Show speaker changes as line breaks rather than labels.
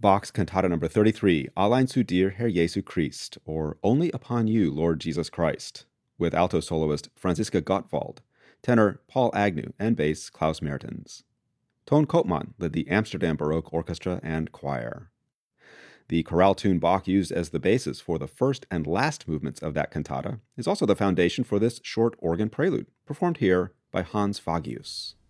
Bach's Cantata number 33, Allein zu dir, Herr Jesu Christ, or Only Upon You, Lord Jesus Christ, with alto soloist Franziska Gottwald, tenor Paul Agnew, and bass Klaus Mertens. Toon Koopman led the Amsterdam Baroque Orchestra and Choir. The chorale tune Bach used as the basis for the first and last movements of that cantata is also the foundation for this short organ prelude, performed here by Hans Fagius.